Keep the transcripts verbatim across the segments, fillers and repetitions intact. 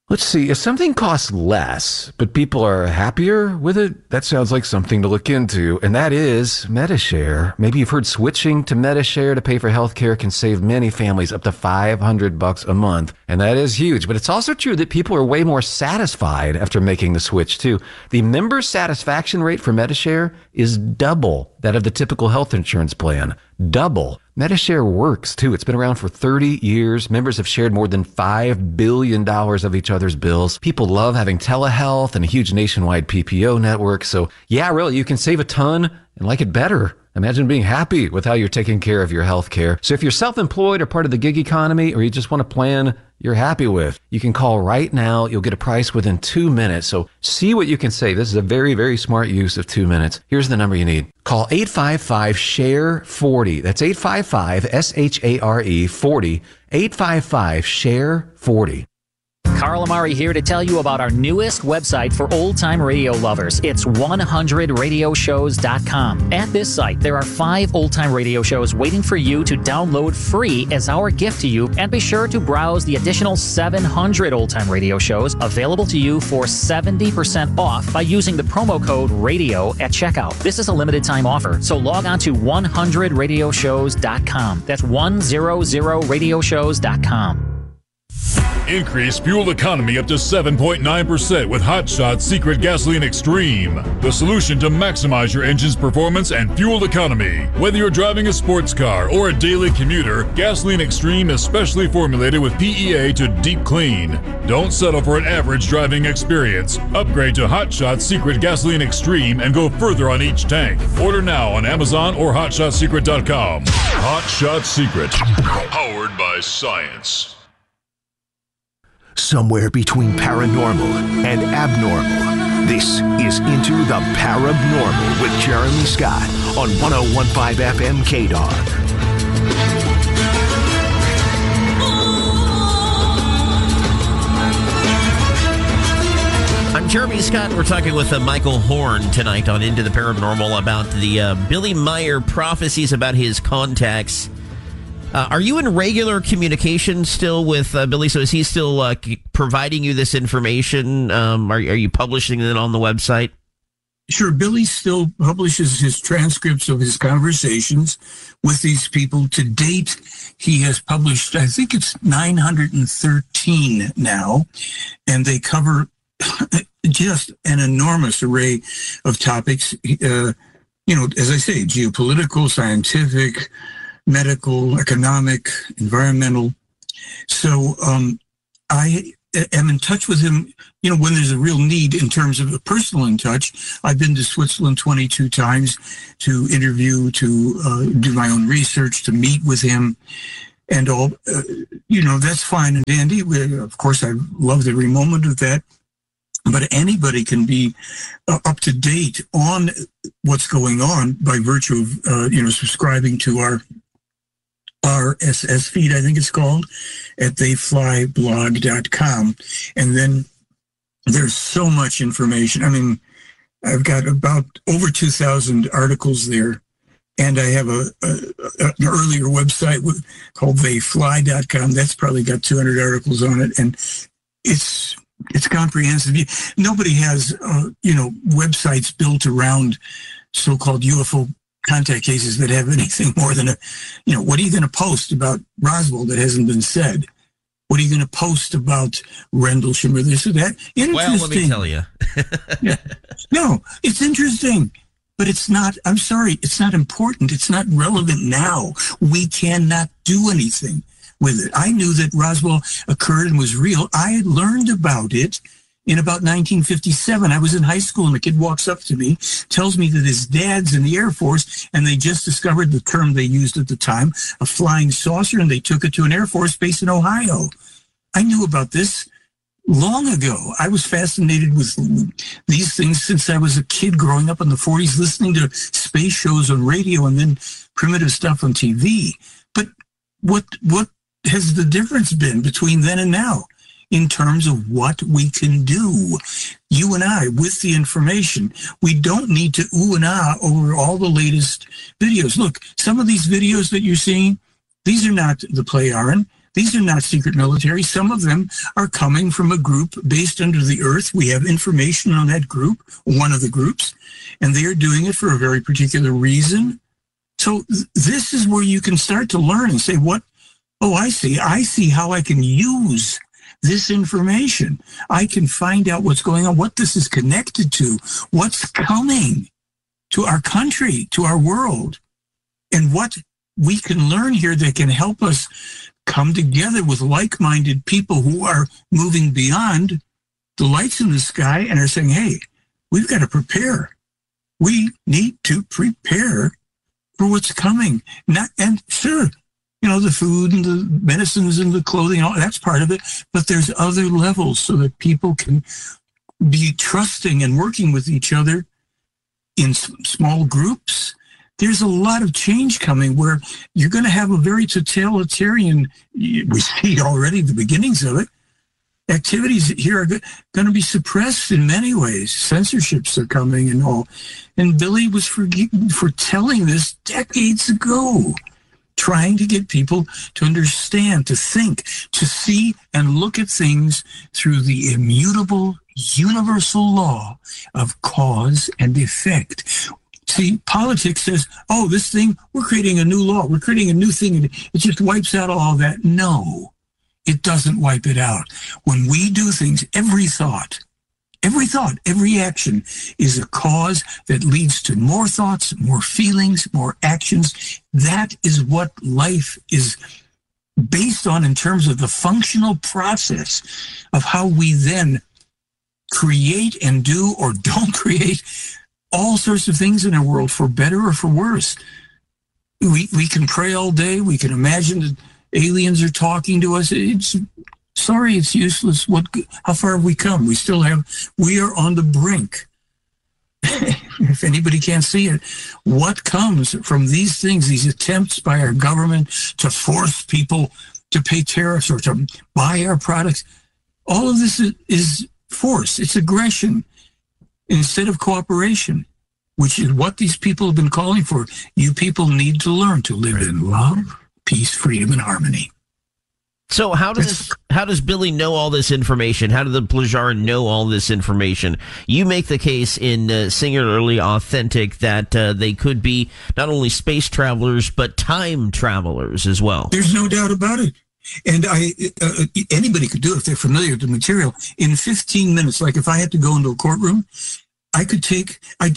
Let's see, if something costs less, but people are happier with it, that sounds like something to look into, and that is Medi-Share. Maybe you've heard switching to Medi-Share to pay for healthcare can save many families up to five hundred bucks a month, and that is huge. But it's also true that people are way more satisfied after making the switch, too. The member satisfaction rate for Medi-Share is double that of the typical health insurance plan. Double. Medi-Share works, too. It's been around for thirty years. Members have shared more than five billion dollars of each other's bills. People love having telehealth and a huge nationwide P P O network. So, yeah, really, you can save a ton and like it better. Imagine being happy with how you're taking care of your health care. So if you're self-employed or part of the gig economy, or you just want a plan you're happy with, you can call right now. You'll get a price within two minutes. So see what you can save. This is a very, very smart use of two minutes. Here's the number you need. Call eight five five, S H A R E, forty. That's eight five five, S H A R E, forty. eight five five, S H A R E, forty. Carl Amari here to tell you about our newest website for old-time radio lovers. It's one hundred radio shows dot com. At this site, there are five old-time radio shows waiting for you to download free as our gift to you, and be sure to browse the additional seven hundred old-time radio shows available to you for seventy percent off by using the promo code RADIO at checkout. This is a limited-time offer, so log on to one hundred radio shows dot com. That's one hundred radio shows dot com. Increase fuel economy up to seven point nine percent with Hot Shot Secret Gasoline Extreme, the solution to maximize your engine's performance and fuel economy. Whether you're driving a sports car or a daily commuter, Gasoline Extreme is specially formulated with P E A to deep clean. Don't settle for an average driving experience. Upgrade to Hot Shot Secret Gasoline Extreme and go further on each tank. Order now on Amazon or hot shot secret dot com. Hot Shot Secret, powered by science. Somewhere between paranormal and abnormal, this is Into the Parabnormal with Jeremy Scott on one oh one point five F M K D O R. I'm Jeremy Scott. We're talking with uh, Michael Horn tonight on Into the Paranormal about the uh, Billy Meier prophecies about his contacts. Uh, are you in regular communication still with uh, Billy? So is he still uh, providing you this information? Um, are, are you publishing it on the website? Sure. Billy still publishes his transcripts of his conversations with these people. To date, he has published, I think it's nine hundred thirteen now, and they cover just an enormous array of topics. Uh, you know, as I say, geopolitical, scientific, medical, economic, environmental. So um, I am in touch with him, you know, when there's a real need in terms of a personal in touch. I've been to Switzerland twenty-two times to interview, to uh, do my own research, to meet with him and all. Uh, you know, that's fine and dandy. We, of course, I loved every moment of that. But anybody can be uh, up to date on what's going on by virtue of, uh, you know, subscribing to our R S S feed, I think it's called, at they fly blog dot com. And then there's so much information. I mean, I've got about over two thousand articles there. And I have a, a, a an earlier website with, called they fly dot com. That's probably got two hundred articles on it. And it's it's comprehensive. Nobody has, uh, you know, websites built around so-called U F O contact cases that have anything more than a, you know, what are you going to post about Roswell that hasn't been said? What are you going to post about Rendlesham or this or that? Well, let me tell you. Yeah. No, it's interesting, but it's not, I'm sorry, it's not important. It's not relevant now. We cannot do anything with it. I knew that Roswell occurred and was real. I had learned about it in about nineteen fifty-seven. I was in high school and a kid walks up to me, tells me that his dad's in the Air Force and they just discovered the term they used at the time, a flying saucer, and they took it to an Air Force base in Ohio. I knew about this long ago. I was fascinated with these things since I was a kid growing up in the forties, listening to space shows on radio and then primitive stuff on T V. But what what has the difference been between then and now in terms of what we can do? You and I, with the information, we don't need to ooh and ah over all the latest videos. Look, some of these videos that you're seeing, these are not the Play Aaron. These are not secret military. Some of them are coming from a group based under the earth. We have information on that group, one of the groups, and they are doing it for a very particular reason. So th- this is where you can start to learn and say, what? Oh, I see. I see how I can use this information. I can find out what's going on, what this is connected to, what's coming to our country, to our world, and what we can learn here that can help us come together with like-minded people who are moving beyond the lights in the sky and are saying, hey, we've got to prepare. We need to prepare for what's coming. Not, and sure, you know, the food and the medicines and the clothing, all that's part of it, but there's other levels so that people can be trusting and working with each other in small groups. There's a lot of change coming where you're going to have a very totalitarian, we see already the beginnings of it, activities here are going to be suppressed in many ways. Censorships are coming and all. And Billy was foretelling this decades ago, trying to get people to understand, to think, to see and look at things through the immutable, universal law of cause and effect. See, politics says, oh, this thing, we're creating a new law. We're creating a new thing, and it just wipes out all that. No, it doesn't wipe it out. When we do things, every thought, every thought, every action is a cause that leads to more thoughts, more feelings, more actions. That is what life is based on in terms of the functional process of how we then create and do or don't create all sorts of things in our world, for better or for worse. We we can pray all day. We can imagine that aliens are talking to us. It's sorry, it's useless. What? How far have we come? We still have. We are on the brink. If anybody can't see it, what comes from these things? These attempts by our government to force people to pay tariffs or to buy our products. All of this is, is force. It's aggression instead of cooperation, which is what these people have been calling for. You people need to learn to live in love, peace, freedom, and harmony. So how does how does Billy know all this information? How do the Blazar know all this information? You make the case in uh, Singularly Authentic that uh, they could be not only space travelers, but time travelers as well. There's no doubt about it. And I, uh, anybody could do it if they're familiar with the material. In fifteen minutes, like if I had to go into a courtroom, I could take, I,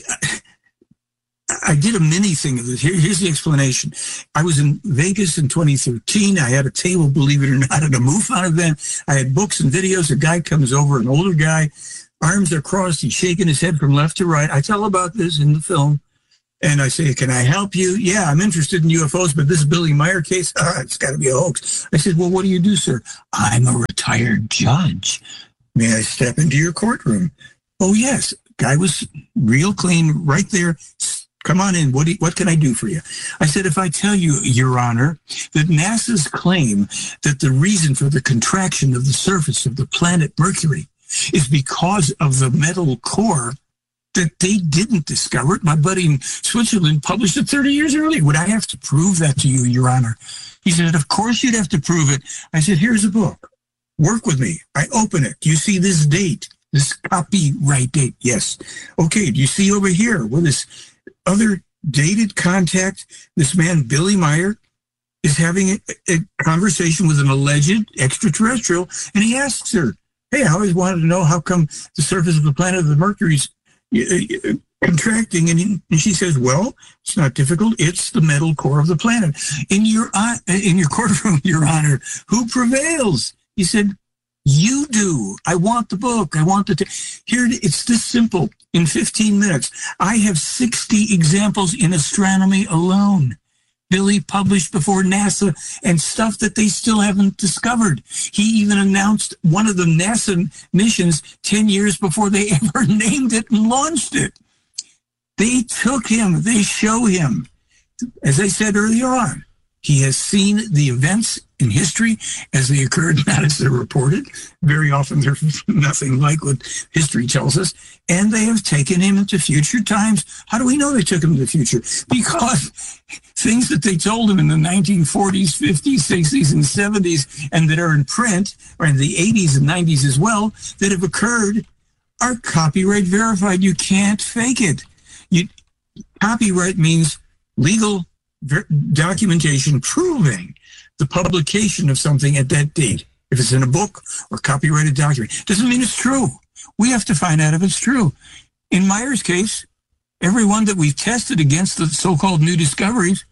I did a mini thing of this. Here, here's the explanation. I was in Vegas in twenty thirteen. I had a table, believe it or not, at a MUFON event. I had books and videos. A guy comes over, an older guy, arms are crossed. He's shaking his head from left to right. I tell about this in the film. And I say, can I help you? Yeah, I'm interested in U F Os, but this Billy Meier case, oh, it's got to be a hoax. I said, well, what do you do, sir? I'm a retired judge. May I step into your courtroom? Oh, yes. Guy was real clean right there. Come on in. What do you, what can I do for you? I said, if I tell you, Your Honor, that NASA's claim that the reason for the contraction of the surface of the planet Mercury is because of the metal core, that they didn't discover it. My buddy in Switzerland published it thirty years earlier. Would I have to prove that to you, Your Honor? He said, of course you'd have to prove it. I said, here's a book. Work with me. I open it. Do you see this date? This copyright date? Yes. Okay, do you see over here where this other dated contact, this man, Billy Meier, is having a, a conversation with an alleged extraterrestrial, and he asks her, hey, I always wanted to know how come the surface of the planet of the Mercury's contracting, and, he, and she says, well, it's not difficult. It's the metal core of the planet. In your uh, in your courtroom, Your Honor, who prevails? He said, you do. I want the book. I want the t- here. It's this simple. In fifteen minutes, I have sixty examples in astronomy alone. Billy published before NASA and stuff that they still haven't discovered. He even announced one of the NASA missions ten years before they ever named it and launched it. They took him. They show him. As I said earlier on, He has seen the events in history as they occurred, not as they're reported. Very often they're nothing like what history tells us. And they have taken him into future times. How do we know they took him to the future? Because things that they told him in the nineteen forties, fifties, sixties, and seventies, and that are in print, or in the eighties and nineties as well, that have occurred, are copyright verified. You can't fake it. You, copyright means legal ver- documentation proving the publication of something at that date. If it's in a book or copyrighted document, doesn't mean it's true. We have to find out if it's true. In Meyer's case, everyone that we've tested against the so-called new discoveries,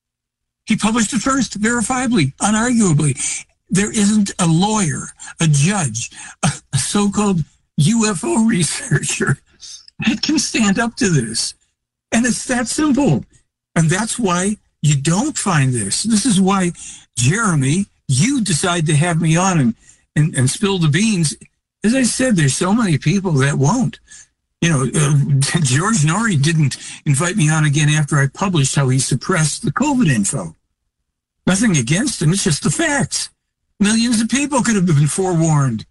he published it first, verifiably, unarguably. There isn't a lawyer, a judge, a, a so-called U F O researcher that can stand up to this. And it's that simple. And that's why you don't find this. This is why, Jeremy, you decide to have me on and, and, and spill the beans. As I said, there's so many people that won't. You know, uh, George Norrie didn't invite me on again after I published how he suppressed the COVID info. Nothing against him. It's just the facts. Millions of people could have been forewarned.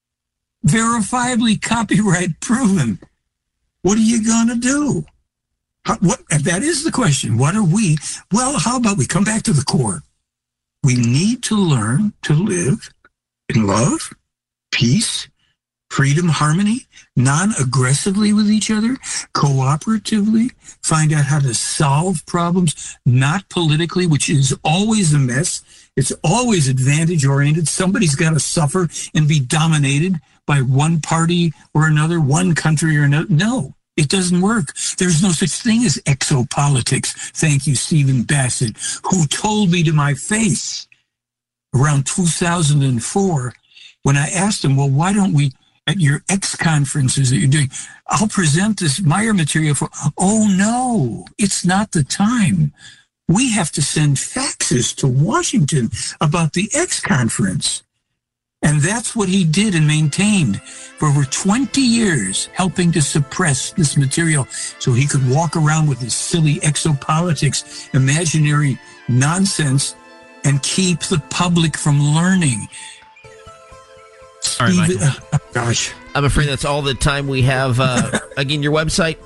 Verifiably copyright proven. What are you going to do? How, what, that is the question. What are we? Well, how about we come back to the core? We need to learn to live in love, peace, freedom, harmony, non-aggressively with each other, cooperatively, find out how to solve problems, not politically, which is always a mess. It's always advantage-oriented. Somebody's got to suffer and be dominated by one party or another, one country or another. No, it doesn't work. There's no such thing as exopolitics. Thank you, Stephen Bassett, who told me to my face around two thousand four when I asked him, well, why don't we, at your X conferences that you're doing, I'll present this Meyer material for, oh no, it's not the time. We have to send faxes to Washington about the X conference. And that's what he did and maintained for over twenty years, helping to suppress this material so he could walk around with his silly exopolitics, imaginary nonsense, and keep the public from learning. All right, Michael. Uh, oh, gosh. I'm afraid that's all the time we have. Uh, again, your website?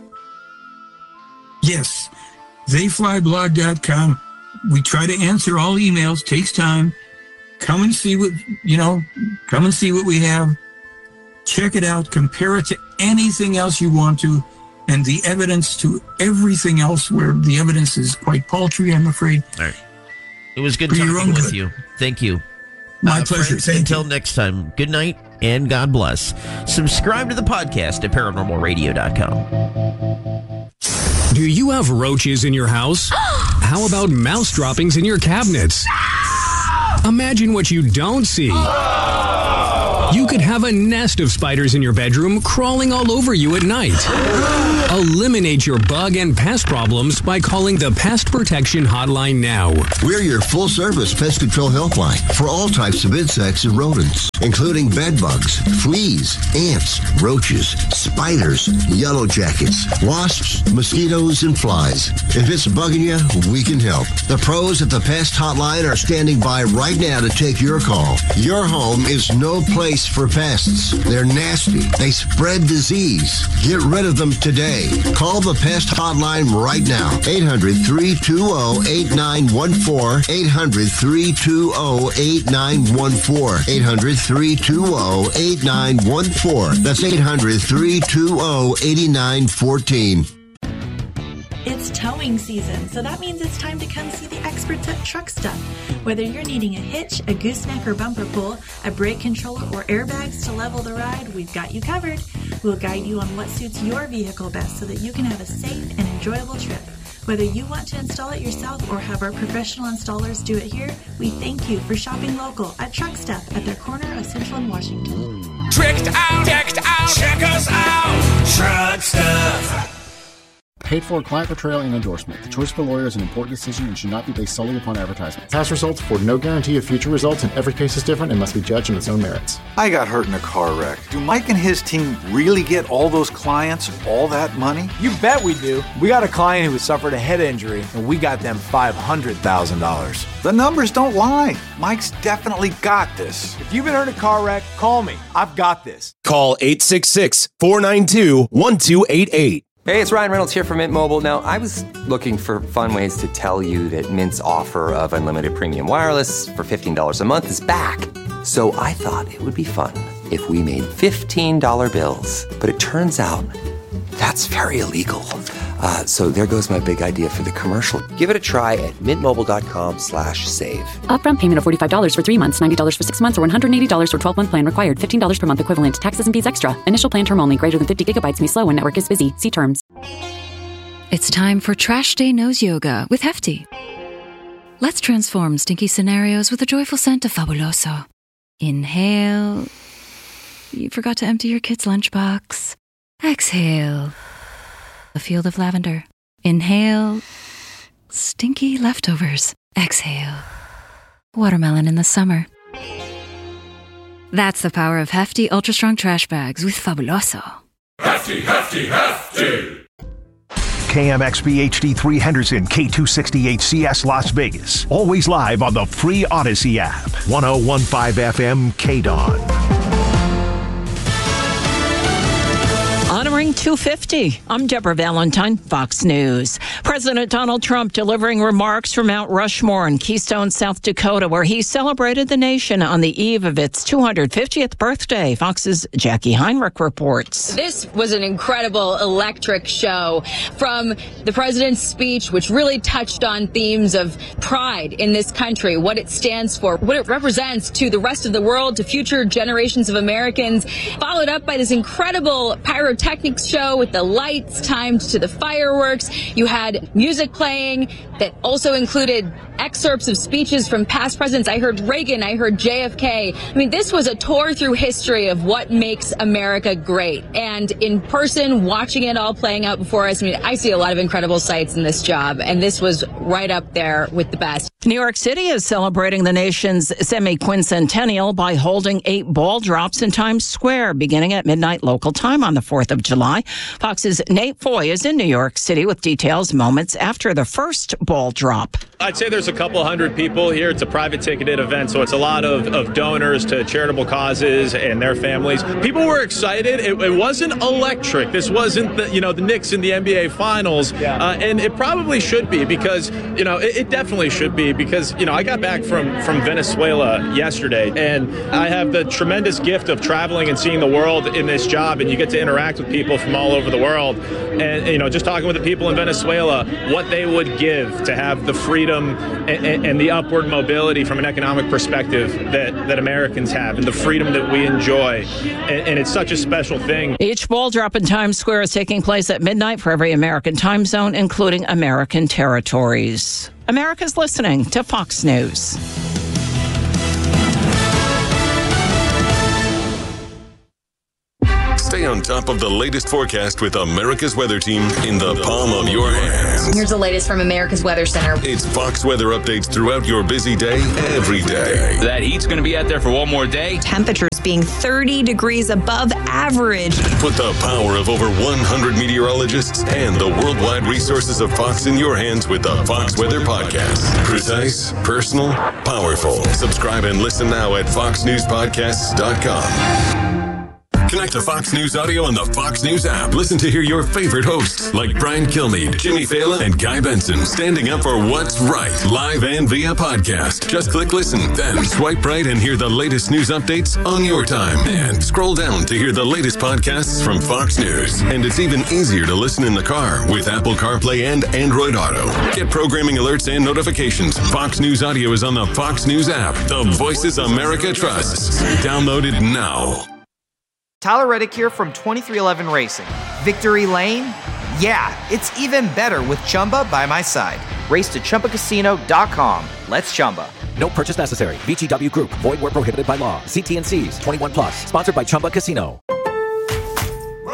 Yes, they fly blog dot com. We try to answer all emails. Takes time. Come and see what, you know, come and see what we have. Check it out. Compare it to anything else you want to. And the evidence to everything else where the evidence is quite paltry, I'm afraid. All right. It was good For your talking own with good. you. Thank you. My uh, pleasure. Friends, Thank until you. next time, good night and God bless. Subscribe to the podcast at paranormal radio dot com. Do you have roaches in your house? How about mouse droppings in your cabinets? Imagine what you don't see. You could have a nest of spiders in your bedroom crawling all over you at night. Eliminate your bug and pest problems by calling the Pest Protection Hotline now. We're your full-service pest control helpline for all types of insects and rodents, including bed bugs, fleas, ants, roaches, spiders, yellow jackets, wasps, mosquitoes, and flies. If it's bugging you, we can help. The pros at the Pest Hotline are standing by right now to take your call. Your home is no place for pests. They're nasty. They spread disease. Get rid of them today. Call the Pest Hotline right now. eight hundred, three two zero, eight nine one four. eight hundred, three two zero, eight nine one four. eight hundred, three two zero, eight nine one four. That's eight hundred, three two zero, eight nine one four. It's towing season, so that means it's time to come see the experts at Truck Stuff. Whether you're needing a hitch, a gooseneck or bumper pull, a brake controller, or airbags to level the ride, we've got you covered. We'll guide you on what suits your vehicle best so that you can have a safe and enjoyable trip. Whether you want to install it yourself or have our professional installers do it here, we thank you for shopping local at Truck Stuff at their corner of Central and Washington. Tricked out, decked out, check us out, Truck Stuff. Paid for client portrayal and endorsement. The choice of a lawyer is an important decision and should not be based solely upon advertisement. Past results afford no guarantee of future results, and every case is different and must be judged on its own merits. I got hurt in a car wreck. Do Mike and his team really get all those clients all that money? You bet we do. We got a client who has suffered a head injury, and we got them five hundred thousand dollars. The numbers don't lie. Mike's definitely got this. If you've been hurt in a car wreck, call me. I've got this. Call eight six six, four nine two, one two eight eight. Hey, it's Ryan Reynolds here from Mint Mobile. Now, I was looking for fun ways to tell you that Mint's offer of unlimited premium wireless for fifteen dollars a month is back. So I thought it would be fun if we made fifteen dollar bills. But it turns out that's very illegal. Uh, so there goes my big idea for the commercial. Give it a try at mintmobile.com slash save. Upfront payment of forty-five dollars for three months, ninety dollars for six months, or one hundred eighty dollars for twelve-month plan required. fifteen dollars per month equivalent. Taxes and fees extra. Initial plan term only. Greater than fifty gigabytes may slow when network is busy. See terms. It's time for Trash Day Nose Yoga with Hefty. Let's transform stinky scenarios with a joyful scent of Fabuloso. Inhale. You forgot to empty your kid's lunchbox. Exhale. A field of lavender. Inhale. Stinky leftovers. Exhale. Watermelon in the summer. That's the power of Hefty Ultra Strong Trash Bags with Fabuloso. Hefty, hefty, hefty! K M X B H D three Henderson, K two sixty-eight C S Las Vegas. Always live on the free Odyssey app. ten fifteen F M K D O N. Honoring two fifty. I'm Deborah Valentine, Fox News. President Donald Trump delivering remarks from Mount Rushmore in Keystone, South Dakota, where he celebrated the nation on the eve of its two hundred fiftieth birthday. Fox's Jackie Heinrich reports. This was an incredible, electric show from the president's speech, which really touched on themes of pride in this country, what it stands for, what it represents to the rest of the world, to future generations of Americans, followed up by this incredible pyrotechnics show with the lights timed to the fireworks. You had music playing that also included excerpts of speeches from past presidents. I heard Reagan, I heard J F K. I mean, this was a tour through history of what makes America great. And in person, watching it all playing out before us, I mean, I see a lot of incredible sights in this job, and this was right up there with the best. New York City is celebrating the nation's semi-quincentennial by holding eight ball drops in Times Square, beginning at midnight local time on the fourth of July. Fox's Nate Foy is in New York City with details moments after the first ball drop. I'd say there's a couple hundred people here. It's a private ticketed event, so it's a lot of, of donors to charitable causes and their families. People were excited. It, it wasn't electric. This wasn't the, you know, the Knicks in the N B A Finals, yeah. uh, and it probably should be because, you know, it, it definitely should be because, you know, I got back from, from Venezuela yesterday, and I have the tremendous gift of traveling and seeing the world in this job, and you get to interact with people from all over the world, and, you know, just talking with the people in Venezuela, what they would give to have the freedom and, and, and the upward mobility from an economic perspective that, that Americans have and the freedom that we enjoy. And, and it's such a special thing. Each ball drop in Times Square is taking place at midnight for every American time zone, including American territories. America's listening to Fox News. Stay on top of the latest forecast with America's Weather Team in the palm of your hands. Here's the latest from America's Weather Center. It's Fox weather updates throughout your busy day, every day. That heat's going to be out there for one more day. Temperatures being thirty degrees above average. Put the power of over one hundred meteorologists and the worldwide resources of Fox in your hands with the Fox Weather Podcast. Precise, personal, powerful. Subscribe and listen now at fox news podcasts dot com. Connect to Fox News Audio on the Fox News app. Listen to hear your favorite hosts like Brian Kilmeade, Jimmy Fallon, and Guy Benson standing up for what's right, live and via podcast. Just click listen, then swipe right and hear the latest news updates on your time. And scroll down to hear the latest podcasts from Fox News. And it's even easier to listen in the car with Apple CarPlay and Android Auto. Get programming alerts and notifications. Fox News Audio is on the Fox News app. The voices America trusts. Download it now. Tyler Reddick here from twenty-three eleven Racing. Victory Lane? Yeah, it's even better with Chumba by my side. Race to Chumba Casino dot com. Let's Chumba. No purchase necessary. V G W Group. Void where prohibited by law. See T and C's. twenty-one plus. Sponsored by Chumba Casino.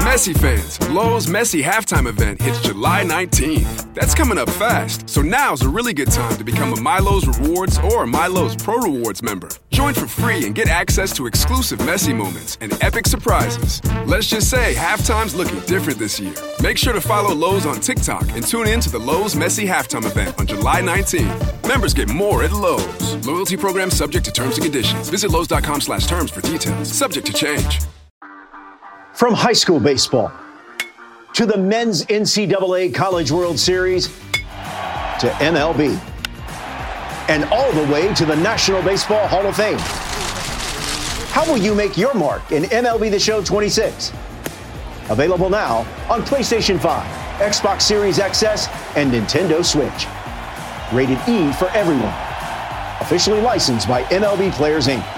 Messi fans, Lowe's Messi halftime event hits July nineteenth. That's coming up fast, so now's a really good time to become a MyLowe's Rewards or MyLowe's Pro Rewards member. Join for free and get access to exclusive Messi moments and epic surprises. Let's just say halftime's looking different this year. Make sure to follow Lowe's on TikTok and tune in to the Lowe's Messi halftime event on July nineteenth. Members get more at Lowe's. Loyalty program subject to terms and conditions. Visit Lowe's.com slash terms for details. Subject to change. From high school baseball to the men's N C double A College World Series to M L B and all the way to the National Baseball Hall of Fame. How will you make your mark in M L B The Show twenty-six? Available now on PlayStation five, Xbox Series X S, and Nintendo Switch. Rated E for everyone. Officially licensed by M L B Players, Incorporated.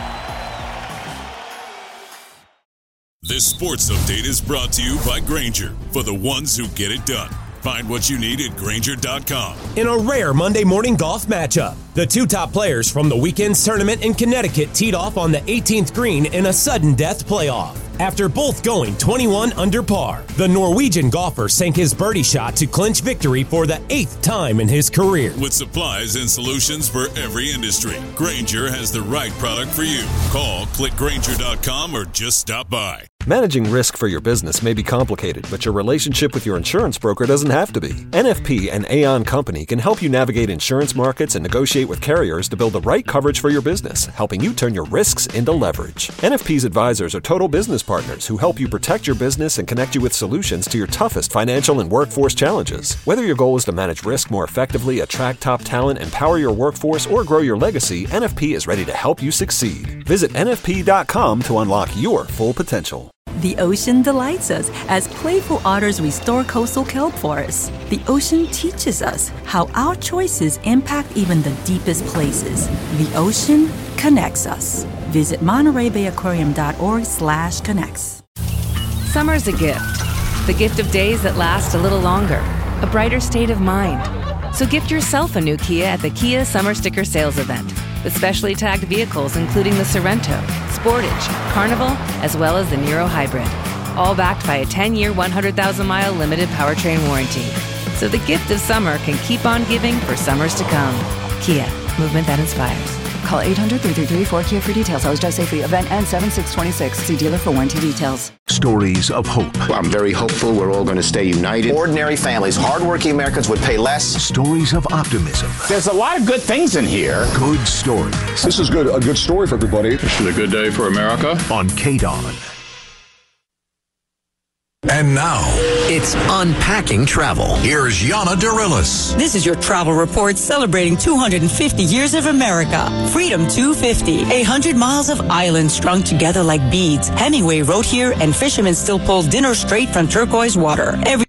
This sports update is brought to you by Grainger, for the ones who get it done. Find what you need at Grainger dot com. In a rare Monday morning golf matchup, the two top players from the weekend's tournament in Connecticut teed off on the eighteenth green in a sudden death playoff. After both going twenty-one under par, the Norwegian golfer sank his birdie shot to clinch victory for the eighth time in his career. With supplies and solutions for every industry, Grainger has the right product for you. Call, click Grainger dot com, or just stop by. Managing risk for your business may be complicated, but your relationship with your insurance broker doesn't have to be. N F P and Aon Company can help you navigate insurance markets and negotiate with carriers to build the right coverage for your business, helping you turn your risks into leverage. N F P's advisors are total business partners who help you protect your business and connect you with solutions to your toughest financial and workforce challenges. Whether your goal is to manage risk more effectively, attract top talent, empower your workforce, or grow your legacy, N F P is ready to help you succeed. Visit N F P dot com to unlock your full potential. The ocean delights us as playful otters restore coastal kelp forests. The ocean teaches us how our choices impact even the deepest places. The ocean connects us. Visit Monterey Bay Aquarium dot org slash connects. Summer's a gift. The gift of days that last a little longer. A brighter state of mind. So gift yourself a new Kia at the Kia Summer Sticker Sales Event. With specially tagged vehicles including the Sorrento, Sportage, Carnival, as well as the Niro Hybrid. All backed by a ten-year, one hundred thousand mile limited powertrain warranty. So the gift of summer can keep on giving for summers to come. Kia, movement that inspires. Call eight hundred, three three three, four K I A for details. Always drive safely. Event ends seven six twenty-six. See dealer for warranty details. Stories of hope. Well, I'm very hopeful we're all going to stay united. Ordinary families, hardworking Americans would pay less. Stories of optimism. There's a lot of good things in here. Good stories. This is good. A good story for everybody. This is a good day for America. On K D O N. And now, it's Unpacking Travel. Here's Yana Dirilis. This is your travel report celebrating two hundred fifty years of America. Freedom two fifty, one hundred miles of island strung together like beads. Hemingway wrote here, and fishermen still pull dinner straight from turquoise water. Every